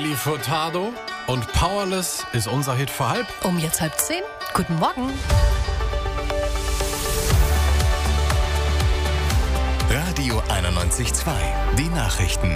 Nelly Furtado und Powerless ist unser Hit für halb. Um jetzt 9:30. Guten Morgen. Radio 91.2. Die Nachrichten.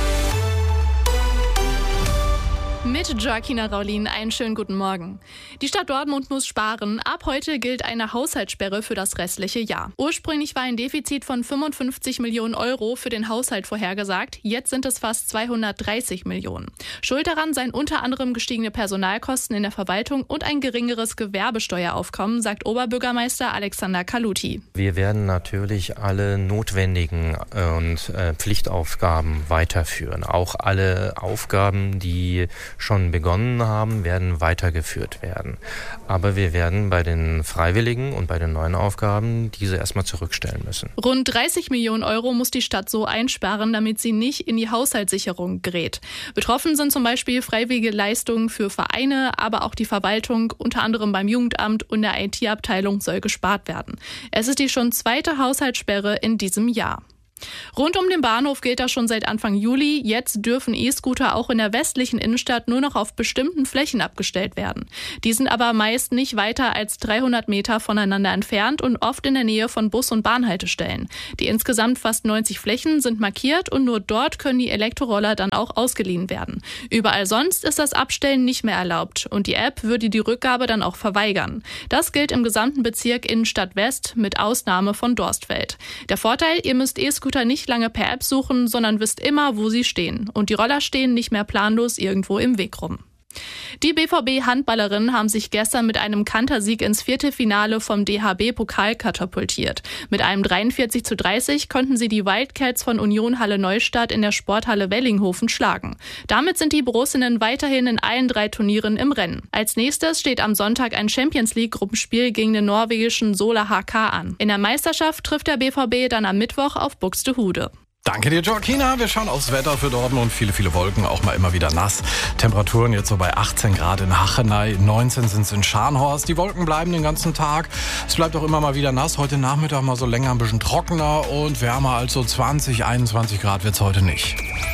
Mit Joaquina Raulin einen schönen guten Morgen. Die Stadt Dortmund muss sparen. Ab heute gilt eine Haushaltssperre für das restliche Jahr. Ursprünglich war ein Defizit von 55 Millionen Euro für den Haushalt vorhergesagt. Jetzt sind es fast 230 Millionen. Schuld daran seien unter anderem gestiegene Personalkosten in der Verwaltung und ein geringeres Gewerbesteueraufkommen, sagt Oberbürgermeister Alexander Kaluti. Wir werden natürlich alle notwendigen und Pflichtaufgaben weiterführen. Auch alle Aufgaben, die schon begonnen haben, werden weitergeführt werden. Aber wir werden bei den Freiwilligen und bei den neuen Aufgaben diese erstmal zurückstellen müssen. Rund 30 Millionen Euro muss die Stadt so einsparen, damit sie nicht in die Haushaltssicherung gerät. Betroffen sind zum Beispiel freiwillige Leistungen für Vereine, aber auch die Verwaltung, unter anderem beim Jugendamt und der IT-Abteilung soll gespart werden. Es ist die schon zweite Haushaltssperre in diesem Jahr. Rund um den Bahnhof gilt das schon seit Anfang Juli. Jetzt dürfen E-Scooter auch in der westlichen Innenstadt nur noch auf bestimmten Flächen abgestellt werden. Die sind aber meist nicht weiter als 300 Meter voneinander entfernt und oft in der Nähe von Bus- und Bahnhaltestellen. Die insgesamt fast 90 Flächen sind markiert und nur dort können die Elektroroller dann auch ausgeliehen werden. Überall sonst ist das Abstellen nicht mehr erlaubt und die App würde die Rückgabe dann auch verweigern. Das gilt im gesamten Bezirk Innenstadt West mit Ausnahme von Dorstfeld. Der Vorteil, ihr müsst E-Scooter nicht lange per App suchen, sondern wisst immer, wo sie stehen. Und die Roller stehen nicht mehr planlos irgendwo im Weg rum. Die BVB-Handballerinnen haben sich gestern mit einem Kantersieg ins Viertelfinale vom DHB-Pokal katapultiert. Mit einem 43:30 konnten sie die Wildcats von Union Halle Neustadt in der Sporthalle Wellinghofen schlagen. Damit sind die Borussinnen weiterhin in allen 3 Turnieren im Rennen. Als nächstes steht am Sonntag ein Champions-League-Gruppenspiel gegen den norwegischen Sola HK an. In der Meisterschaft trifft der BVB dann am Mittwoch auf Buxtehude. Danke dir, Joaquina. Wir schauen aufs Wetter für Dortmund. Viele Wolken, auch mal immer wieder nass. Temperaturen jetzt so bei 18 Grad in Hachenay, 19 sind es in Scharnhorst. Die Wolken bleiben den ganzen Tag. Es bleibt auch immer mal wieder nass. Heute Nachmittag mal so länger ein bisschen trockener und wärmer als so 20, 21 Grad wird es heute nicht.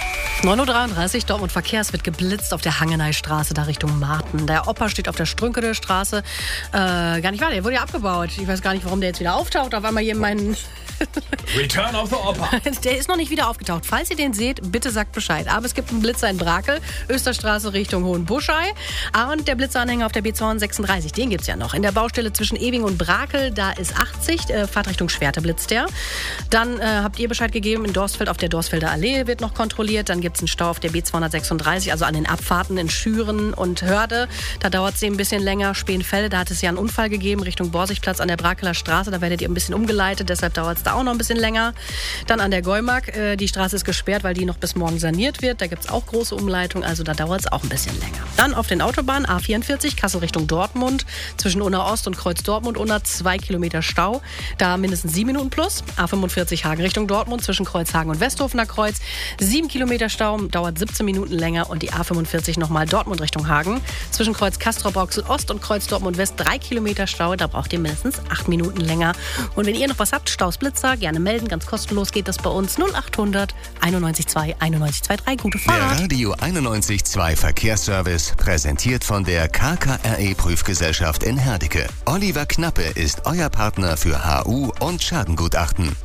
9:33 Uhr, Dortmund Verkehr. Es wird geblitzt auf der Hangeneystraße da Richtung Marten. Der Opa steht auf der Strünkener Straße. Gar nicht wahr, der wurde ja abgebaut. Ich weiß gar nicht, warum der jetzt wieder auftaucht. Auf einmal hier in meinen... Return of the Opa. Der ist noch nicht wieder aufgetaucht. Falls ihr den seht, bitte sagt Bescheid. Aber es gibt einen Blitzer in Brakel, Österstraße Richtung Hohenbuschei. Und der Blitzeranhänger auf der B236, den gibt es ja noch. In der Baustelle zwischen Ewing und Brakel, da ist 80, Fahrtrichtung Schwerte blitzt der. Dann habt ihr Bescheid gegeben, in Dorstfeld auf der Dorstfelder Allee wird noch kontrolliert. Dann gibt es einen Stau auf der B236, also an den Abfahrten in Schüren und Hörde. Da dauert es ein bisschen länger. Spähenfelde, da hat es ja einen Unfall gegeben, Richtung Borsigplatz an der Brakeler Straße. Da werdet ihr ein bisschen umgeleitet, deshalb dauert es da auch noch ein bisschen länger. Dann an der Geumark, die Straße ist gesperrt, weil die noch bis morgen saniert wird. Da gibt es auch große Umleitungen, also da dauert es auch ein bisschen länger. Dann auf den Autobahnen A44, Kassel Richtung Dortmund, zwischen Unna Ost und Kreuz Dortmund, Unna 2 Kilometer Stau, da mindestens 7 Minuten plus. A45 Hagen Richtung Dortmund, zwischen Kreuzhagen und Westhofener Kreuz, 7 Kilometer Stau, dauert 17 Minuten länger. Und die A45 nochmal Dortmund Richtung Hagen, zwischen Kreuz Castrop-Rauxel Ost und Kreuz Dortmund West, 3 Kilometer Stau, da braucht ihr mindestens 8 Minuten länger. Und wenn ihr noch was habt, Staus, Blitzer, gerne melden, ganz kostenlos geht das bei uns. 0800 91 2 91 23. Gute Fahrt. Der Radio 91.2 Verkehrsservice, präsentiert von der KKRE-Prüfgesellschaft in Herdecke. Oliver Knappe ist euer Partner für HU und Schadengutachten.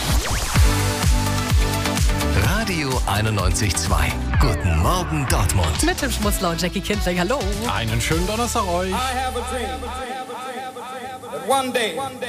Radio 91.2. Guten Morgen, Dortmund. Mit dem Schmutzler und Jackie Kindling. Hallo. Einen schönen Donnerstag euch. I have a dream that one day